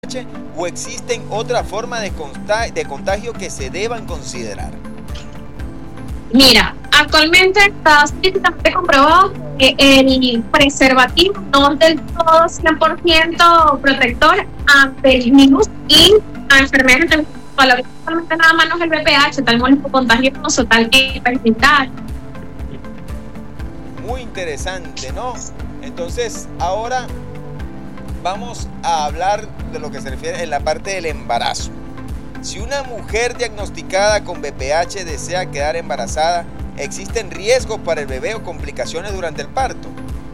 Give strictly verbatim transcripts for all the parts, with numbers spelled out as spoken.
o existen otras formas de, conta- de contagio que se deban considerar? Mira, actualmente está científicamente comprobado que el preservativo no es del todo cien por ciento protector ante el virus y a enfermedades de nada más no es el V P H, tal moléstico contagioso, tal que infectar. Muy interesante, ¿no? Entonces, ahora vamos a hablar de lo que se refiere en la parte del embarazo. Si una mujer diagnosticada con V P H desea quedar embarazada, ¿existen riesgos para el bebé o complicaciones durante el parto?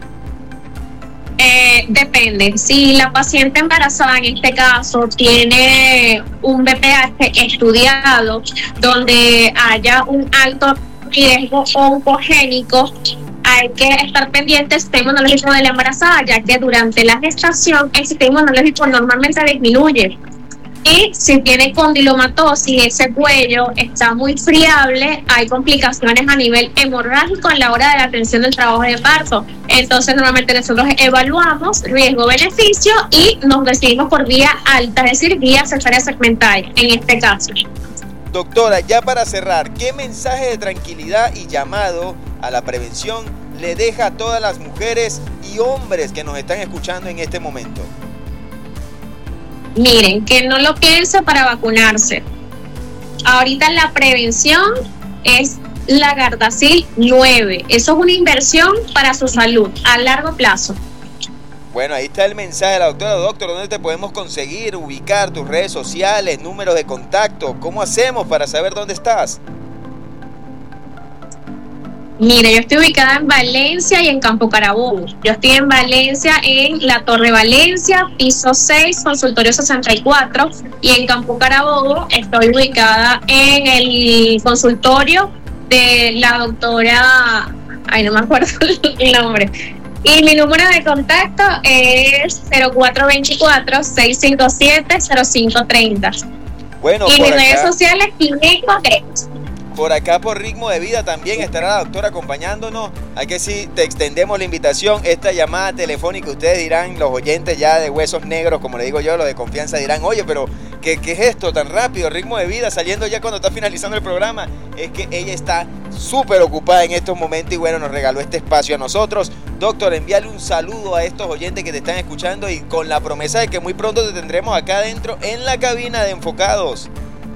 Eh, depende. Si la paciente embarazada en este caso tiene un V P H estudiado donde haya un alto riesgo oncogénico, hay que estar pendiente del sistema inmunológico de la embarazada, ya que durante la gestación el sistema inmunológico normalmente disminuye. Y si tiene condilomatosis, ese cuello está muy friable, hay complicaciones a nivel hemorrágico en la hora de la atención del trabajo de parto. Entonces normalmente nosotros evaluamos riesgo-beneficio y nos decidimos por vía alta, es decir, vía cesárea segmental en este caso. Doctora, ya para cerrar, ¿qué mensaje de tranquilidad y llamado a la prevención le deja a todas las mujeres y hombres que nos están escuchando en este momento? Miren, que no lo piense para vacunarse. Ahorita la prevención es la Gardasil nueve. Eso es una inversión para su salud a largo plazo. Bueno, ahí está el mensaje de la doctora. Doctor, ¿dónde te podemos conseguir, ubicar tus redes sociales, números de contacto? ¿Cómo hacemos para saber dónde estás? Mire, yo estoy ubicada en Valencia y en Campo Carabobo. Yo estoy en Valencia, en la Torre Valencia, piso seis, consultorio sesenta y cuatro. Y en Campo Carabobo estoy ubicada en el consultorio de la doctora... Ay, no me acuerdo el nombre. Y mi número de contacto es cero cuatro dos cuatro, seis cinco siete, cero cinco tres cero. Bueno, y mis acá... redes sociales, Quineco Grex. Por acá, por Ritmo de Vida, también estará la doctora acompañándonos. Hay que sí, te extendemos la invitación, esta llamada telefónica. Ustedes dirán, los oyentes ya de huesos negros, como le digo yo, los de confianza dirán, oye, pero ¿qué, qué es esto tan rápido? Ritmo de Vida, saliendo ya cuando está finalizando el programa. Es que ella está súper ocupada en estos momentos y bueno, nos regaló este espacio a nosotros. Doctor, envíale un saludo a estos oyentes que te están escuchando y con la promesa de que muy pronto te tendremos acá adentro en la cabina de Enfocados.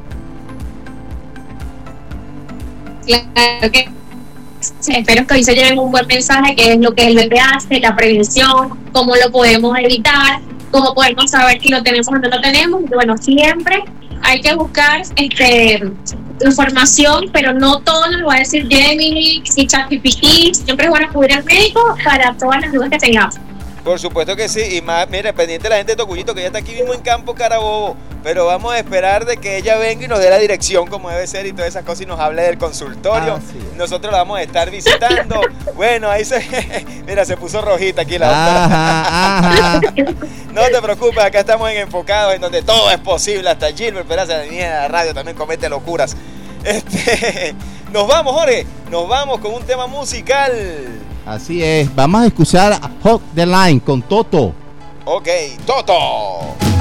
Claro que sí, espero que hoy se lleven un buen mensaje, que es lo que el V P H, la prevención, cómo lo podemos evitar, cómo podemos saber si lo tenemos o no lo tenemos. Y bueno, siempre hay que buscar este, información, pero no todo nos lo va a decir Gemini, si ChatGPT. Siempre es bueno acudir al médico para todas las dudas que tengamos. Por supuesto que sí, y más, mire, pendiente la gente de Tocuyito, que ya está aquí mismo en Campo Carabobo, pero vamos a esperar de que ella venga y nos dé la dirección como debe ser y todas esas cosas y nos hable del consultorio. Ah, sí. Nosotros la vamos a estar visitando. Bueno, ahí se, mira, se puso rojita aquí la doctora. Ajá, ajá. No te preocupes, acá estamos en Enfocados, en donde todo es posible, hasta Gilbert Peraza de la radio también comete locuras. Este, nos vamos, Jorge, nos vamos con un tema musical. Así es, vamos a escuchar a Hot the Line con Toto. Ok, Toto.